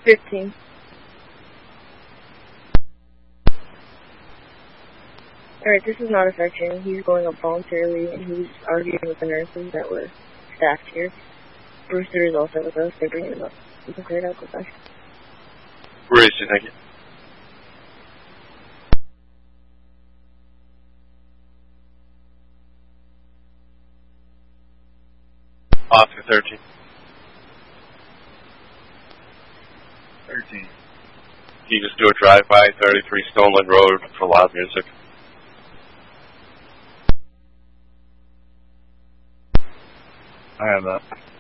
15. Alright, this is not affecting. He's going up voluntarily, and he's arguing with the nurses that were staffed here. Brewster is also with us. They're bringing him up. You can clear it out, go back. Raised, thank you. Oscar 13. 13. Can you just do a drive-by, 33 Stoneland Road for loud music? I have that.